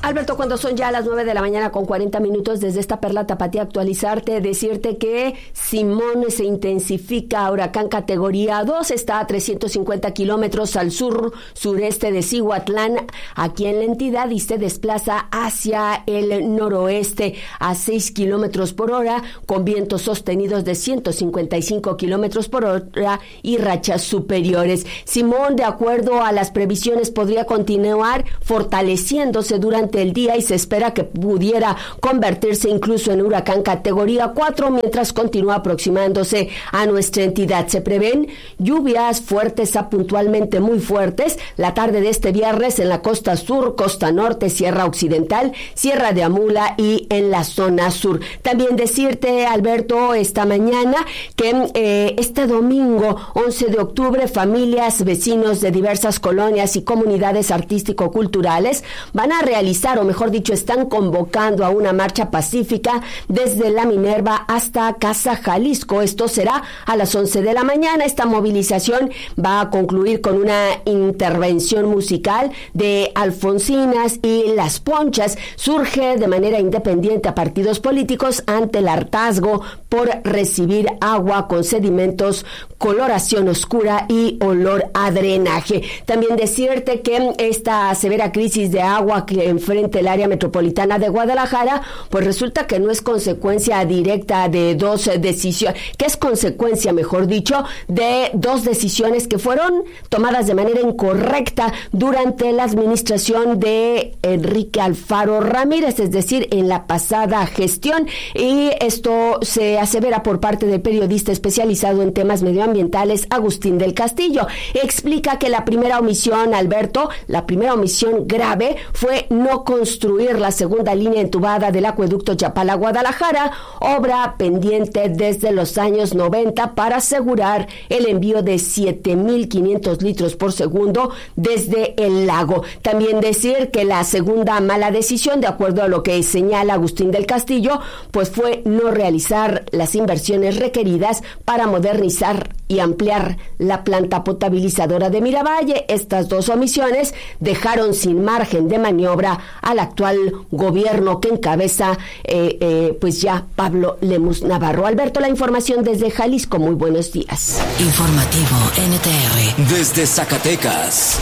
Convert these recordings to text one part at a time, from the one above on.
Alberto, cuando son ya las 9 de la mañana con 40 minutos, desde esta Perla Tapatía actualizarte, decirte que Simón se intensifica, huracán categoría 2, está a 350 kilómetros al sureste de Cihuatlán, aquí en la entidad, y se desplaza hacia el noroeste a 6 kilómetros por hora, con vientos sostenidos de 155 kilómetros por hora y rachas superiores. Simón, de acuerdo a las previsiones, podría continuar fortaleciéndose durante el día y se espera que pudiera convertirse incluso en huracán categoría 4 mientras continúa aproximándose a nuestra entidad. Se prevén lluvias fuertes a puntualmente muy fuertes la tarde de este viernes en la costa sur, costa norte, Sierra Occidental, Sierra de Amula y en la zona sur. También decirte, Alberto, esta mañana que este domingo 11 de octubre familias, vecinos de diversas colonias y comunidades artístico-culturales van a realizar, o mejor dicho, están convocando a una marcha pacífica desde la Minerva hasta Casa Jalisco. Esto será a las 11 de la mañana. Esta movilización va a concluir con una intervención musical de Alfonsinas y Las Ponchas. Surge de manera independiente a partidos políticos ante el hartazgo por recibir agua con sedimentos, coloración oscura y olor a drenaje. También decirte que esta severa crisis de agua que enfrenta el área metropolitana de Guadalajara, pues resulta que no es consecuencia directa de dos decisiones, que es consecuencia, mejor dicho, de dos decisiones que fueron tomadas de manera incorrecta durante la administración de Enrique Alfaro Ramírez, es decir, en la pasada gestión, y esto se asevera por parte del periodista especializado en temas medioambientales Agustín del Castillo. Explica que la primera omisión, Alberto, la primera omisión grave fue no construir la segunda línea entubada del acueducto Chapala-Guadalajara, obra pendiente desde los años 90 para asegurar el envío de 7,500 litros por segundo desde el lago. También decir que la segunda mala decisión, de acuerdo a lo que señala Agustín del Castillo, pues fue no realizar las inversiones requeridas para modernizar y ampliar la planta potabilizadora de Miravalle. Estas dos omisiones dejaron sin margen de maniobra al actual gobierno que encabeza pues ya Pablo Lemus Navarro. Alberto, la información desde Jalisco. Muy buenos días. Informativo NTR desde Zacatecas.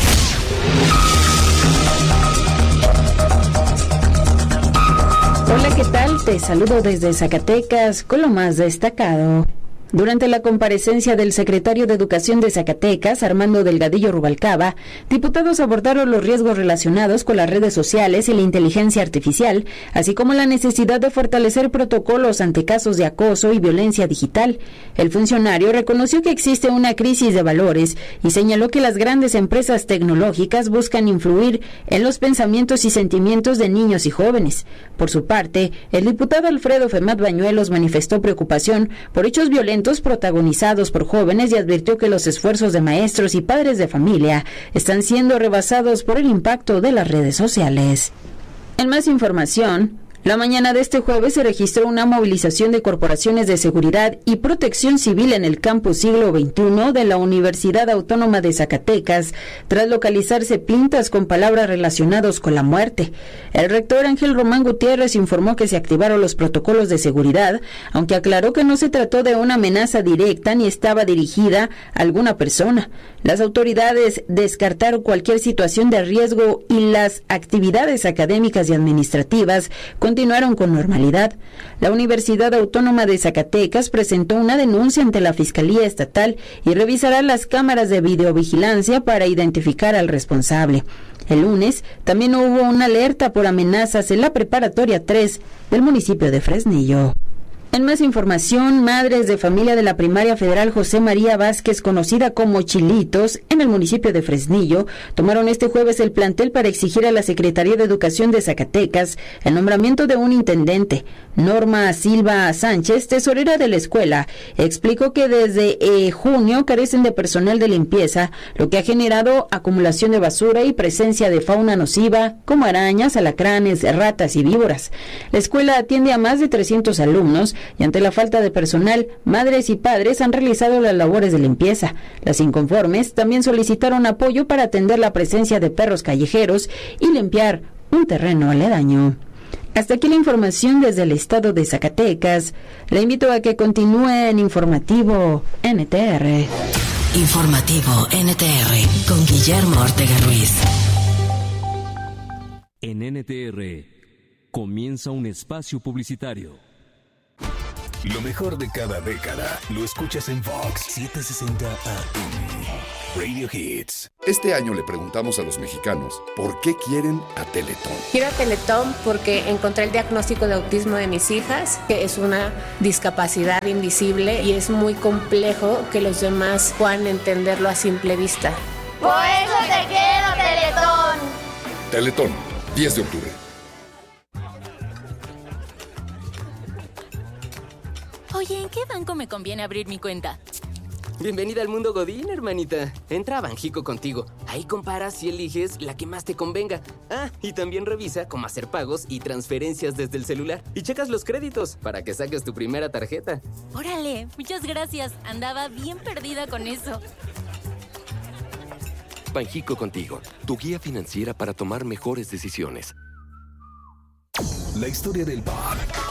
Hola, ¿qué tal? Te saludo desde Zacatecas con lo más destacado. Durante la comparecencia del secretario de Educación de Zacatecas, Armando Delgadillo Rubalcaba, diputados abordaron los riesgos relacionados con las redes sociales y la inteligencia artificial, así como la necesidad de fortalecer protocolos ante casos de acoso y violencia digital. El funcionario reconoció que existe una crisis de valores y señaló que las grandes empresas tecnológicas buscan influir en los pensamientos y sentimientos de niños y jóvenes. Por su parte, el diputado Alfredo Femat Bañuelos manifestó preocupación por hechos violentos protagonizados por jóvenes y advirtió que los esfuerzos de maestros y padres de familia están siendo rebasados por el impacto de las redes sociales. En más información, la mañana de este jueves se registró una movilización de corporaciones de seguridad y protección civil en el campus Siglo XXI de la Universidad Autónoma de Zacatecas, tras localizarse pintas con palabras relacionadas con la muerte. El rector Ángel Román Gutiérrez informó que se activaron los protocolos de seguridad, aunque aclaró que no se trató de una amenaza directa ni estaba dirigida a alguna persona. Las autoridades descartaron cualquier situación de riesgo y las actividades académicas y administrativas continuaron con normalidad. La Universidad Autónoma de Zacatecas presentó una denuncia ante la Fiscalía Estatal y revisará las cámaras de videovigilancia para identificar al responsable. El lunes también hubo una alerta por amenazas en la Preparatoria 3 del municipio de Fresnillo. En más información, madres de familia de la Primaria Federal José María Vázquez, conocida como Chilitos, en el municipio de Fresnillo, tomaron este jueves el plantel para exigir a la Secretaría de Educación de Zacatecas el nombramiento de un intendente. Norma Silva Sánchez, tesorera de la escuela, explicó que desde junio carecen de personal de limpieza, lo que ha generado acumulación de basura y presencia de fauna nociva, como arañas, alacranes, ratas y víboras. La escuela atiende a más de 300 alumnos, y ante la falta de personal, madres y padres han realizado las labores de limpieza. Las inconformes también solicitaron apoyo para atender la presencia de perros callejeros y limpiar un terreno aledaño. Hasta aquí la información desde el estado de Zacatecas. Le invito a que continúe en Informativo NTR. Informativo NTR con Guillermo Ortega Ruiz. En NTR comienza un espacio publicitario. Lo mejor de cada década lo escuchas en Vox 760 AM. Radio Hits. Este año le preguntamos a los mexicanos por qué quieren a Teletón. Quiero a Teletón porque encontré el diagnóstico de autismo de mis hijas, que es una discapacidad invisible y es muy complejo que los demás puedan entenderlo a simple vista. Por eso te quiero, Teletón. Teletón, 10 de octubre. Oye, ¿en qué banco me conviene abrir mi cuenta? Bienvenida al mundo Godín, hermanita. Entra a Banjico Contigo. Ahí comparas y eliges la que más te convenga. Ah, y también revisa cómo hacer pagos y transferencias desde el celular. Y checas los créditos para que saques tu primera tarjeta. Órale, muchas gracias. Andaba bien perdida con eso. Banjico Contigo, tu guía financiera para tomar mejores decisiones. La historia del pop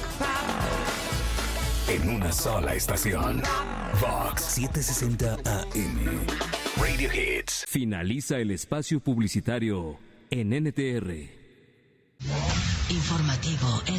en una sola estación. Vox 760 AM. Radio Hits. Finaliza el espacio publicitario en NTR. Informativo NTR.